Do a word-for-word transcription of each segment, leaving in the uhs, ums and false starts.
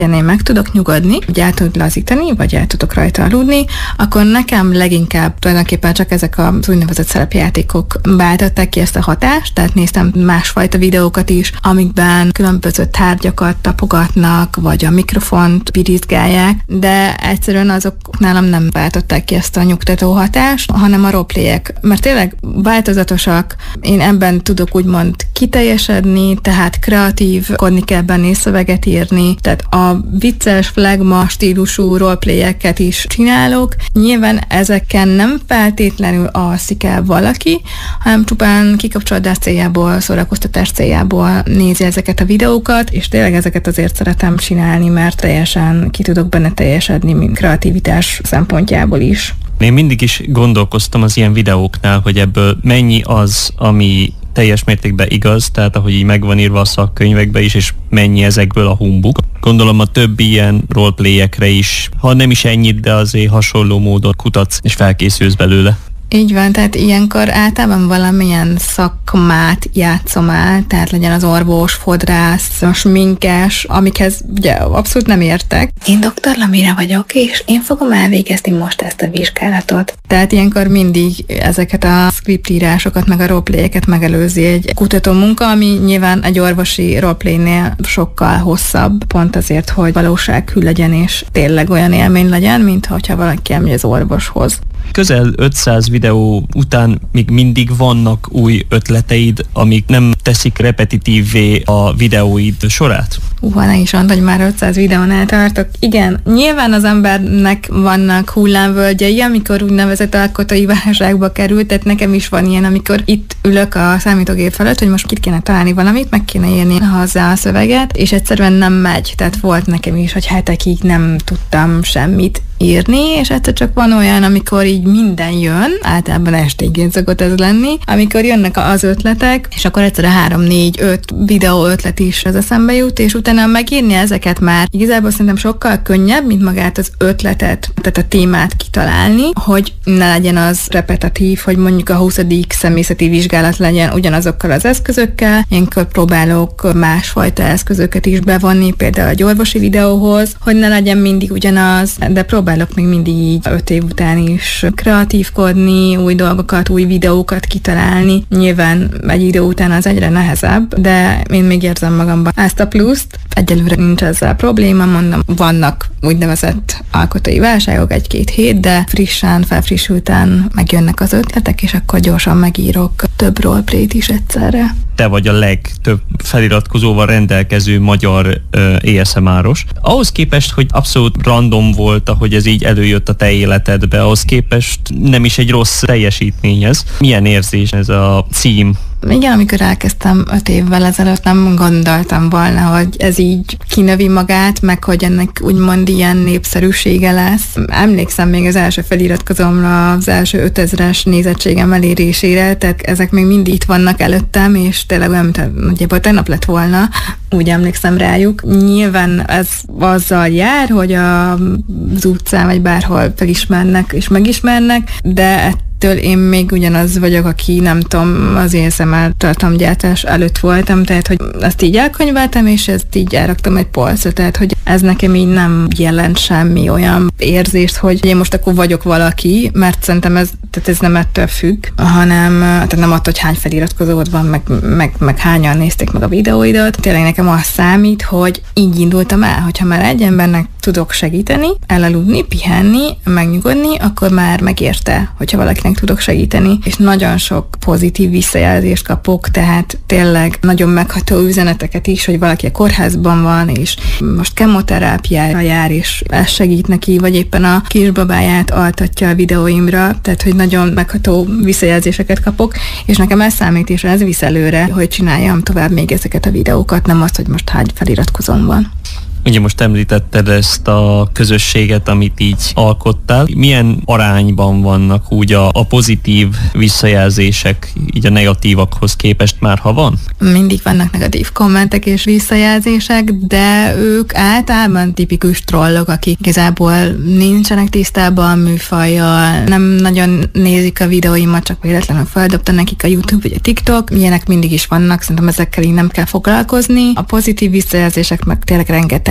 én meg tudok nyugodni, hogy el tud lazítani, vagy el tudok rajta aludni, akkor nekem leginkább tulajdonképpen csak ezek az úgynevezett szerepjátékok váltották ki ezt a hatást, tehát néztem másfajta videókat is, amikben különböző tárgyakat tapogatnak, vagy a mikrofont pirizgálják, de egyszerűen azok nálam nem váltották ki ezt a nyugtató hatást, hanem a roleplayek, mert tényleg változatosak, én ebben tudok úgymond kiteljesedni, tehát kreatívkodni kell benne, szöveget írni, tehát a vicces, flagma stílusú roleplayeket is csinálok. Nyilván ezeken nem feltétlenül alszik el valaki, hanem csupán kikapcsolódás céljából, szórakoztatás céljából nézi ezeket a videókat, és tényleg ezeket azért szeretem csinálni, mert teljesen ki tudok benne teljesedni, mint kreativitás szempontjából is. Én mindig is gondolkoztam az ilyen videóknál, hogy ebből mennyi az, ami teljes mértékben igaz, tehát ahogy így megvan írva a szakkönyvekbe is, és mennyi ezekből a humbug. Gondolom a többi ilyen roleplayekre is, ha nem is ennyit, de azért hasonló módon kutatsz, és felkészülsz belőle. Így van, tehát ilyenkor általában valamilyen szakmát játszom el, tehát legyen az orvos, fodrász, sminkes, amikhez ugye abszolút nem értek. Én doktor Lamira vagyok, és én fogom elvégezni most ezt a vizsgálatot. Tehát ilyenkor mindig ezeket a scriptírásokat, meg a roleplayeket megelőzi egy kutató munka, ami nyilván egy orvosi roleplaynél sokkal hosszabb, pont azért, hogy valósághű legyen, és tényleg olyan élmény legyen, mint hogyha valaki elmegy az orvoshoz. Közel ötszáz videó után még mindig vannak új ötleteid, amik nem teszik repetitívvé a videóid sorát? Uha, ne is mondd, hogy már ötszáz videónál tartok. Igen, nyilván az embernek vannak hullámvölgyei, amikor úgynevezett alkotói válságba került, tehát nekem is van ilyen, amikor itt ülök a számítógép felett, hogy most itt kéne találni valamit, meg kéne írni hozzá a szöveget, és egyszerűen nem megy. Tehát volt nekem is, hogy hetekig nem tudtam semmit írni, és egyszer csak van olyan, amikor így minden jön, általában esténként szokott ez lenni, amikor jönnek az ötletek, és akkor egyszerre három, négy, öt videó ötlet is az eszembe jut, és utána megírni ezeket már igazából szerintem sokkal könnyebb, mint magát az ötletet, tehát a témát kitalálni, hogy ne legyen az repetitív, hogy mondjuk a huszadik személyzeti vizsgálat legyen ugyanazokkal az eszközökkel. Ilyenkor próbálok másfajta eszközöket is bevonni, például egy orvosi videóhoz, hogy ne legyen mindig ugyanaz, de próbálok még mindig így öt év után is kreatívkodni, új dolgokat, új videókat kitalálni. Nyilván egy idő után az egyre nehezebb, de én még érzem magamban ezt a pluszt. Egyelőre nincs ezzel probléma, mondom, vannak úgynevezett alkotói válságok egy-két hét, de frissen, felfrissülten megjönnek az ötletek, és akkor gyorsan megírok több roleplayt is egyszerre. Te vagy a legtöbb feliratkozóval rendelkező magyar ö, á es em er-os. Ahhoz képest, hogy abszolút random volt, ahogy ez így előjött a te életedbe, ahhoz képest nem is egy rossz teljesítmény ez. Milyen érzés ez a cím? Igen, amikor elkezdtem öt évvel ezelőtt, nem gondoltam volna, hogy ez így kinövi magát, meg hogy ennek úgymond ilyen népszerűsége lesz. Emlékszem még az első feliratkozómra, az első ötezres nézettségem elérésére, tehát ezek még mindig itt vannak előttem, és tényleg olyan, mint nagyjából tegnap lett volna, úgy emlékszem rájuk. Nyilván ez azzal jár, hogy a, az utcán vagy bárhol felismernek és megismernek, de től én még ugyanaz vagyok, aki nem tudom, az á es em er tartalomgyártás előtt voltam, tehát hogy ezt így elkönyveltem, és ezt így elraktam egy polcra, tehát hogy ez nekem így nem jelent semmi olyan érzést, hogy én most akkor vagyok valaki, mert szerintem ez, tehát ez nem ettől függ, hanem tehát nem attól, hogy hány feliratkozód van, meg, meg, meg hányan nézték meg a videóidat. Tényleg nekem az számít, hogy így indultam el, hogyha már egy embernek tudok segíteni, elaludni, pihenni, megnyugodni, akkor már megérte, hogyha valakinek tudok segíteni, és nagyon sok pozitív visszajelzést kapok, tehát tényleg nagyon megható üzeneteket is, hogy valaki a kórházban van, és most kemoterápiára jár, és ez segít neki, vagy éppen a kisbabáját altatja a videóimra, tehát hogy nagyon megható visszajelzéseket kapok, és nekem ez számít, és ez visz előre, hogy csináljam tovább még ezeket a videókat, nem azt, hogy most hány feliratkozom van. Ugye most említetted ezt a közösséget, amit így alkottál. Milyen arányban vannak úgy a, a pozitív visszajelzések így a negatívakhoz képest már, ha van? Mindig vannak negatív kommentek és visszajelzések, de ők általában tipikus trollok, akik igazából nincsenek tisztában a műfajjal, nem nagyon nézik a videóimat, csak véletlenül feldobta nekik a YouTube vagy a TikTok. Ilyenek mindig is vannak, szerintem ezekkel így nem kell foglalkozni. A pozitív visszajelzések meg tényleg rengeteg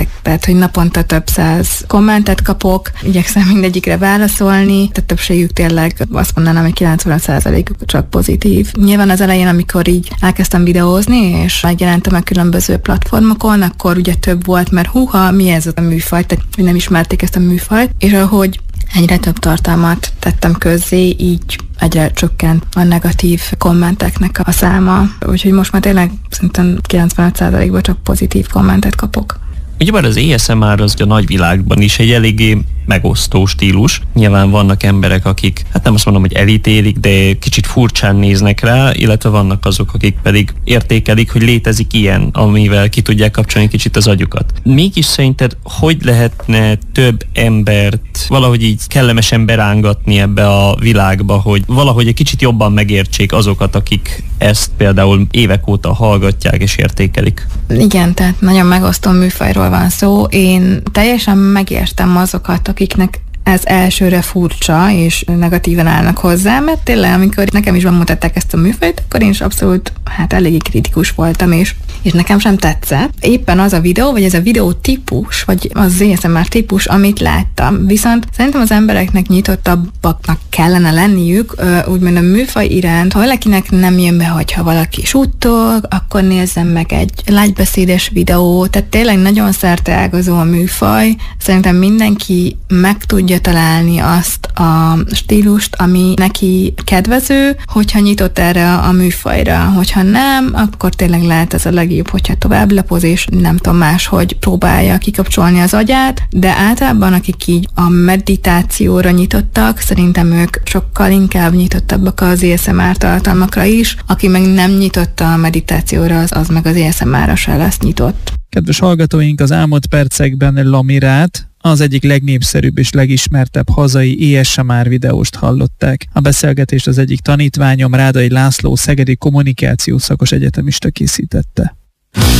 rengeteg, tehát hogy naponta több száz kommentet kapok, igyekszem mindegyikre válaszolni, tehát többségük tényleg azt mondanám, hogy kilencvenöt százalékuk csak pozitív. Nyilván az elején, amikor így elkezdtem videózni, és megjelentem a különböző platformokon, akkor ugye több volt, mert húha, mi ez a műfaj, tehát hogy nem ismerték ezt a műfajt, és ahogy egyre több tartalmat tettem közzé, így egyre csökkent a negatív kommenteknek a száma. Úgyhogy most már tényleg szerintem kilencvenöt százalékban csak pozitív kommentet kapok. Ugyebár az á es em er az a nagyvilágban is egy eléggé megosztó stílus. Nyilván vannak emberek, akik, hát nem azt mondom, hogy elítélik, de kicsit furcsán néznek rá, illetve vannak azok, akik pedig értékelik, hogy létezik ilyen, amivel ki tudják kapcsolni kicsit az agyukat. Mégis szerinted hogy lehetne több embert valahogy így kellemesen berángatni ebbe a világba, hogy valahogy egy kicsit jobban megértsék azokat, akik ezt például évek óta hallgatják és értékelik? Igen, tehát nagyon megosztó műfajról van szó. Én teljesen megértem azokat, akiknek ez elsőre furcsa, és negatíven állnak hozzá, mert tényleg, amikor nekem is bemutatták ezt a műfajt, akkor én is abszolút, hát eléggé kritikus voltam, és, és nekem sem tetszett. Éppen az a videó, vagy ez a videó típus, vagy az á es em er típus, amit láttam. Viszont szerintem az embereknek nyitottabbaknak kellene lenniük, úgymond a műfaj iránt, ha valakinek nem jön be, hogyha valaki suttog, akkor nézzem meg egy lágybeszédes videó, tehát tényleg nagyon szerteágazó a műfaj. Szerintem mindenki meg tudja találni azt a stílust, ami neki kedvező, hogyha nyitott erre a műfajra. Hogyha nem, akkor tényleg lehet ez a legjobb, hogyha tovább lapoz, és nem tudom máshogy próbálja kikapcsolni az agyát, de általában akik így a meditációra nyitottak, szerintem ők sokkal inkább nyitottabbak az á es em er tartalmakra is, aki meg nem nyitotta a meditációra, az, az meg az á es em er-ra se lesz nyitott. Kedves hallgatóink, az elmúlt percekben Lamirát, az egyik legnépszerűbb és legismertebb hazai á es em er videóst hallották. A beszélgetést az egyik tanítványom, Rádai László, szegedi kommunikációs szakos egyetemista készítette.